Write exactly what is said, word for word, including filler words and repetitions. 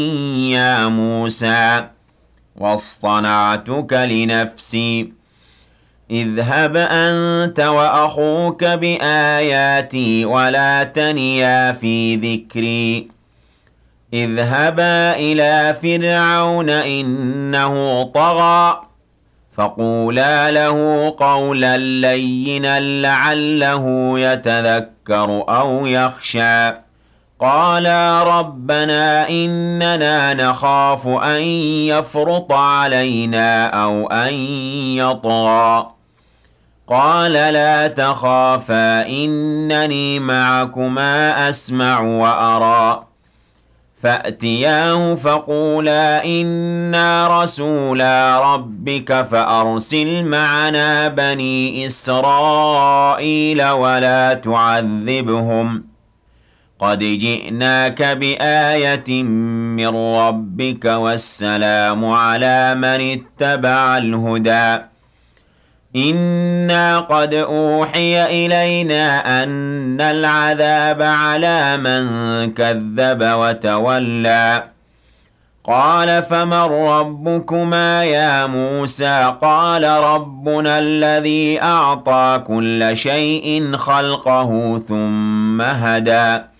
يا موسى واصطنعتك لنفسي اذهب أنت وأخوك بآياتي ولا تنيا في ذكري اذهبا إلى فرعون إنه طغى فقولا له قولا لينا لعله يتذكر أو يخشى قالا ربنا إننا نخاف أن يفرط علينا أو أن يطغى قال لا تخافا إنني معكما أسمع وأرى فأتياه فقولا إنا رسولا ربك فأرسل معنا بني إسرائيل ولا تعذبهم قد جئناك بآية من ربك والسلام على من اتبع الهدى إنا قد أوحي إلينا أن العذاب على من كذب وتولى قال فمن ربكما يا موسى قال ربنا الذي أعطى كل شيء خلقه ثم هدى